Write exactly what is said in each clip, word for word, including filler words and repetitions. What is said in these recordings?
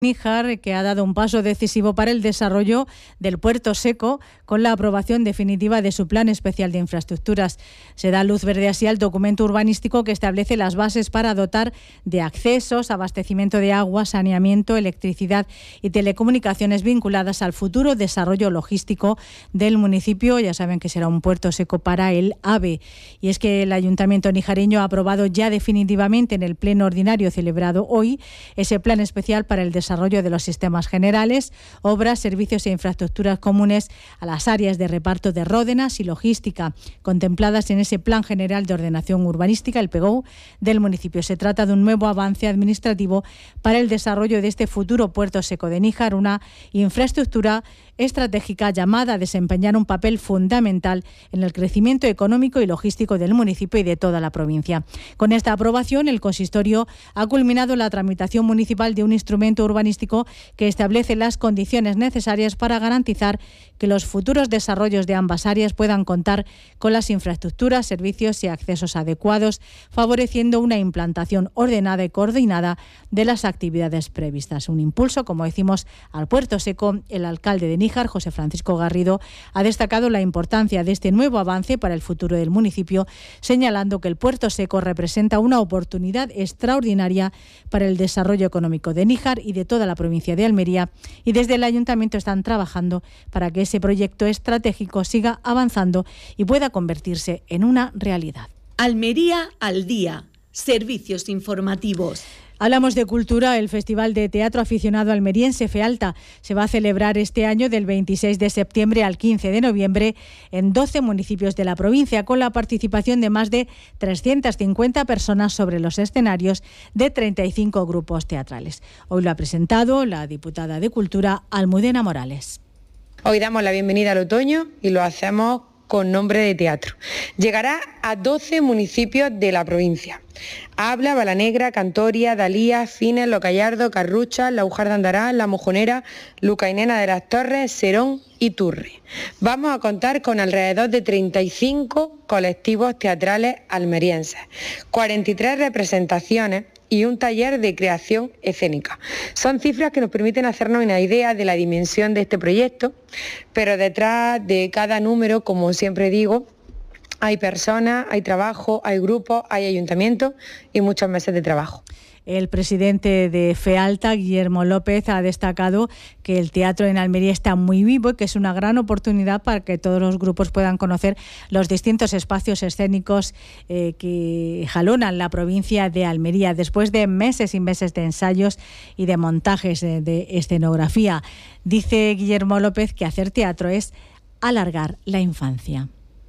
Níjar, que ha dado un paso decisivo para el desarrollo del Puerto Seco con la aprobación definitiva de su Plan Especial de Infraestructuras. Se da luz verde así al documento urbanístico que establece las bases para dotar de accesos, abastecimiento de agua, saneamiento, electricidad y telecomunicaciones vinculadas al futuro desarrollo logístico del municipio. Ya saben que será un puerto seco para el AVE. Y es que el Ayuntamiento nijareño ha aprobado ya definitivamente en el pleno ordinario celebrado hoy ese Plan Especial para el desarrollo desarrollo de los sistemas generales, obras, servicios e infraestructuras comunes a las áreas de reparto de Ródenas y logística contempladas en ese Plan General de Ordenación Urbanística, el P G O, del municipio. Se trata de un nuevo avance administrativo para el desarrollo de este futuro puerto seco de Níjar, una infraestructura estratégica llamada a desempeñar un papel fundamental en el crecimiento económico y logístico del municipio y de toda la provincia. Con esta aprobación, el consistorio ha culminado la tramitación municipal de un instrumento urbanístico que establece las condiciones necesarias para garantizar que los futuros desarrollos de ambas áreas puedan contar con las infraestructuras, servicios y accesos adecuados, favoreciendo una implantación ordenada y coordinada de las actividades previstas. Un impulso, como decimos, al puerto seco. El alcalde de Níjar, José Francisco Garrido, ha destacado la importancia de este nuevo avance para el futuro del municipio, señalando que el puerto seco representa una oportunidad extraordinaria para el desarrollo económico de Níjar y de toda la provincia de Almería, y desde el ayuntamiento están trabajando para que ese proyecto estratégico siga avanzando y pueda convertirse en una realidad. Almería al día. Servicios informativos. Hablamos de cultura. El Festival de Teatro Aficionado Almeriense FEALTA se va a celebrar este año del veintiséis de septiembre al quince de noviembre en doce municipios de la provincia, con la participación de más de trescientas cincuenta personas sobre los escenarios de treinta y cinco grupos teatrales. Hoy lo ha presentado la diputada de Cultura, Almudena Morales. Hoy damos la bienvenida al otoño y lo hacemos con nombre de teatro. Llegará a doce municipios de la provincia. Habla, Balanegra, Cantoria, Dalía, Fines, Los Gallardos, Carrucha, La Ujar de Andará, La Mojonera, Lucainena de las Torres, Serón y Turri. Vamos a contar con alrededor de treinta y cinco colectivos teatrales almerienses, cuarenta y tres representaciones y un taller de creación escénica. Son cifras que nos permiten hacernos una idea de la dimensión de este proyecto, pero detrás de cada número, como siempre digo, hay personas, hay trabajo, hay grupos, hay ayuntamientos y muchos meses de trabajo. El presidente de FEALTA, Guillermo López, ha destacado que el teatro en Almería está muy vivo y que es una gran oportunidad para que todos los grupos puedan conocer los distintos espacios escénicos eh, que jalonan la provincia de Almería, después de meses y meses de ensayos y de montajes de, de escenografía. Dice Guillermo López que hacer teatro es alargar la infancia.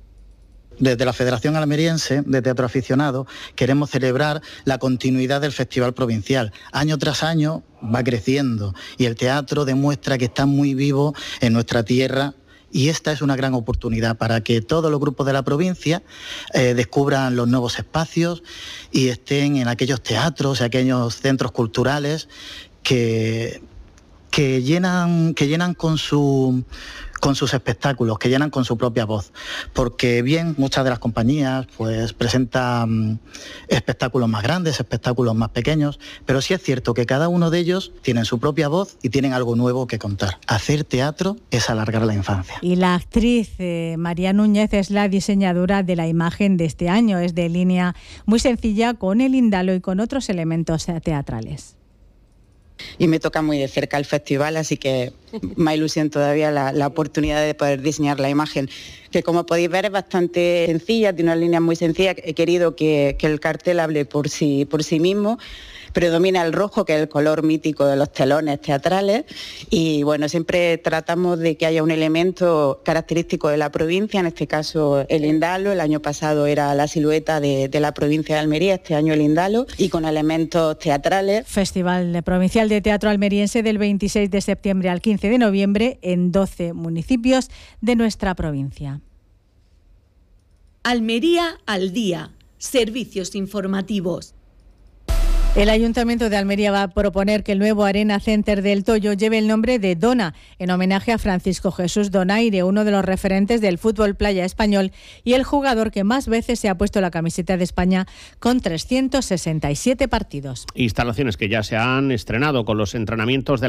Desde la Federación Almeriense de Teatro Aficionado queremos celebrar la continuidad del Festival Provincial. Año tras año va creciendo y el teatro demuestra que está muy vivo en nuestra tierra, y esta es una gran oportunidad para que todos los grupos de la provincia eh, descubran los nuevos espacios y estén en aquellos teatros, aquellos centros culturales que, que llenan, que llenan con su... con sus espectáculos, que llenan con su propia voz, porque bien, muchas de las compañías pues presentan espectáculos más grandes, espectáculos más pequeños, pero sí es cierto que cada uno de ellos tienen su propia voz y tienen algo nuevo que contar. Hacer teatro es alargar la infancia. Y la actriz eh, María Núñez es la diseñadora de la imagen de este año. Es de línea muy sencilla, con el indalo y con otros elementos teatrales. Y me toca muy de cerca el festival, así que más ilusión todavía la, la oportunidad de poder diseñar la imagen, que como podéis ver es bastante sencilla, tiene unas líneas muy sencillas. He querido que, que el cartel hable por sí, por sí mismo. Predomina el rojo, que es el color mítico de los telones teatrales, y bueno, siempre tratamos de que haya un elemento característico de la provincia, en este caso el indalo. El año pasado era la silueta de, de la provincia de Almería, este año el indalo, y con elementos teatrales. Festival Provincial de Teatro Almeriense del veintiséis de septiembre al quince de noviembre en doce municipios de nuestra provincia. Almería al día. Servicios informativos. El Ayuntamiento de Almería va a proponer que el nuevo Arena Center del Toyo lleve el nombre de Dona, en homenaje a Francisco Jesús Donaire, uno de los referentes del fútbol playa español y el jugador que más veces se ha puesto la camiseta de España, con trescientos sesenta y siete partidos. Instalaciones que ya se han estrenado con los entrenamientos de